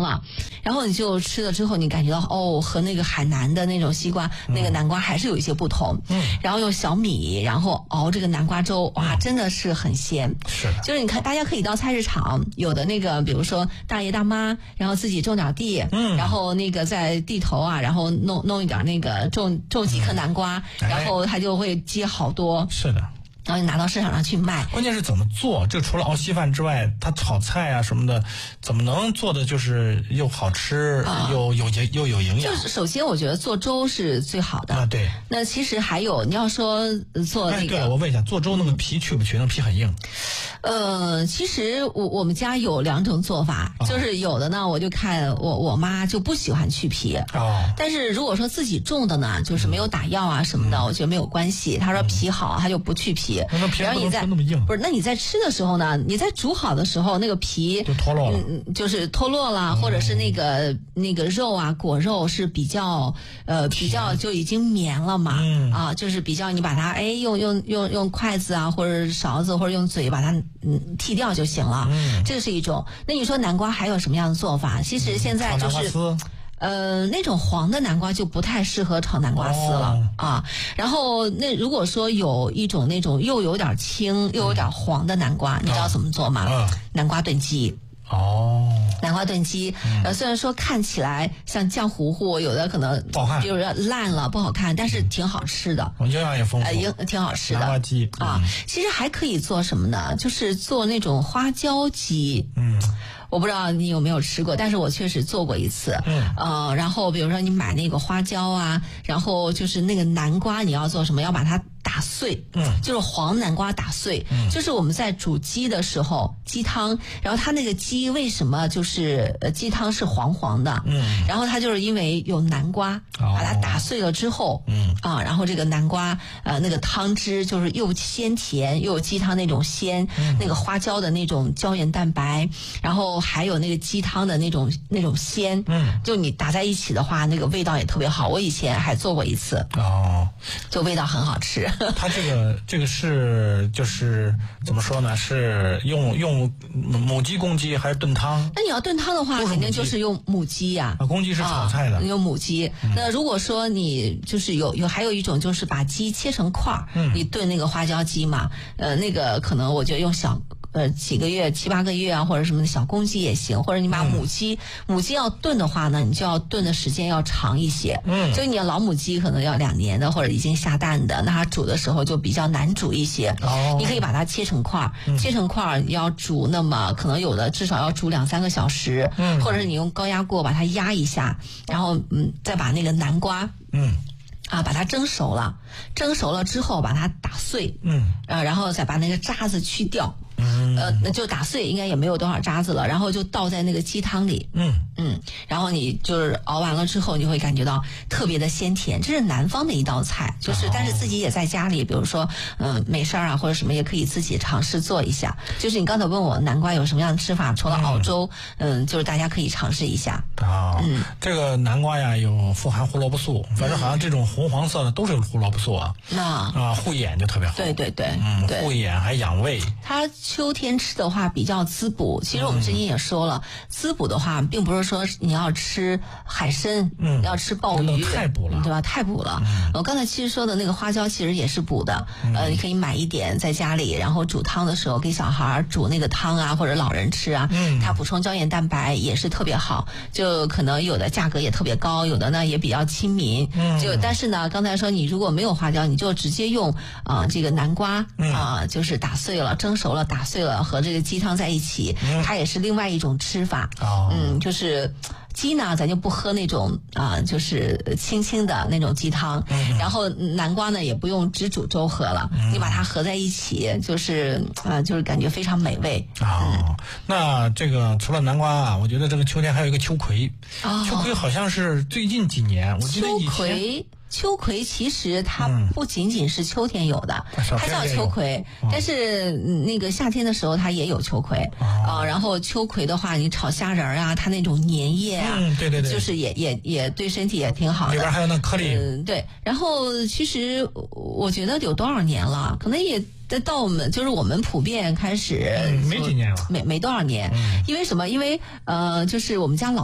了，然后你就吃了之后，你感觉到和那个海南的那种西瓜、那个南瓜还是有一些不同。然后用小米，然后熬这个南瓜粥，哇，真的是很鲜。 是的， 就是你看，大家可以到菜市场，有的那个，比如说大爷大妈，然后自己种点地，然后那个在地头啊，然后弄一点那个种几颗南瓜，然后他就会结好多。 是的。 然后你拿到市场上去卖， 关键是怎么做？这除了熬稀饭之外，它炒菜啊什么的，怎么能做的就是又好吃，又有营养？ 就是首先，我觉得做粥是最好的啊。对。 那其实还有，你要说做那个， 对了，我问一下，做粥那个皮去不去？那皮很硬。 其实我们家有2种做法，就是有的呢，我就看我妈就不喜欢去皮。但是如果说自己种的呢，就是没有打药啊什么的，我觉得没有关系。她说皮好，她就不去皮。 那皮不能吃那么硬。 不是，那你在吃的时候呢，你在煮好的时候，那个皮就脱落了， 就是脱落了，或者是那个肉啊，果肉是比较就已经绵了嘛，就是比较你把它用筷子啊，或者勺子，或者用嘴把它剔掉就行了。这是一种。那你说南瓜还有什么样的做法？其实现在就是。那种黄的南瓜就不太适合炒南瓜丝了啊。然后那如果说有一种那种又有点青又有点黄的南瓜，你知道怎么做吗？南瓜炖鸡。南瓜炖鸡，虽然说看起来像酱糊糊，有的可能不好看， 比如说烂了不好看，但是挺好吃的， 营养也丰富， 挺好吃的。 南瓜鸡其实还可以做什么呢？就是做那种花椒鸡。我不知道你有没有吃过，但是我确实做过一次。然后比如说你买那个花椒啊，然后就是那个南瓜，你要做什么？要把它打碎。就是黄南瓜打碎。就是我们在煮鸡的时候，鸡汤，然后它那个鸡为什么就是鸡汤是黄黄的？然后它就是因为有南瓜，把它打碎了之后，然后这个南瓜那个汤汁就是又鲜甜又有鸡汤那种鲜，那个花椒的那种胶原蛋白，然后还有那个鸡汤的那种鲜，就你打在一起的话，那个味道也特别好。我以前还做过一次，就味道很好吃。 它这个是就是怎么说呢？是用母鸡、公鸡还是炖汤？ 那你要炖汤的话，肯定就是用母鸡呀。 公鸡是炒菜的， 用母鸡。那如果说你就是还有一种就是把鸡切成块儿，你炖那个花椒鸡嘛，那个可能我觉得用几个月7、8个月啊，或者什么的小公鸡也行，或者你把母鸡要炖的话呢，你就要炖的时间要长一些。所以你要老母鸡可能要2年的，或者已经下蛋的，那它煮的时候就比较难煮一些。你可以把它切成块儿，切成块儿要煮，那么可能有的至少要煮2、3个小时，或者是你用高压锅把它压一下，然后再把那个南瓜把它蒸熟了之后把它打碎，然后再把那个渣子去掉。那就打碎，应该也没有多少渣子了，然后就倒在那个鸡汤里。然后你就是熬完了之后，你会感觉到特别的鲜甜。这是南方的一道菜，就是但是自己也在家里，比如说没事啊或者什么，也可以自己尝试做一下。就是你刚才问我南瓜有什么样的吃法，除了熬粥，就是大家可以尝试一下。 这个南瓜呀有富含胡萝卜素，反正好像这种红黄色的都是胡萝卜素啊。护眼就特别好。 对， 护眼还养胃。 它秋天吃的话比较滋补。其实我们之前也说了，滋补的话并不是说你要吃海参，要吃鲍鱼， 太补了， 对吧？太补了。我刚才其实说的那个花椒其实也是补的。你可以买一点在家里，然后煮汤的时候给小孩煮那个汤啊，或者老人吃啊，它补充胶原蛋白也是特别好。就可能有的价格也特别高，有的呢也比较亲民。但是呢，刚才说你如果没有花椒，你就直接用这个南瓜就是打碎了、蒸熟了、打碎了和这个鸡汤在一起，它也是另外一种吃法。就是鸡呢，咱就不喝那种就是清清的那种鸡汤。然后南瓜呢，也不用只煮粥喝了，你把它合在一起，就是感觉非常美味。 那这个除了南瓜啊，我觉得这个秋天还有一个秋葵。秋葵好像是最近几年，我记得以前。 秋葵其实它不仅仅是秋天有的，它叫秋葵，但是那个夏天的时候它也有秋葵。然后秋葵的话，你炒虾仁啊，它那种粘液啊， 对， 就是也对身体也挺好的。 里边还有那颗粒。 对。然后其实我觉得有多少年了，可能也到我们普遍开始没几年了， 没多少年。因为什么？因为就是我们家老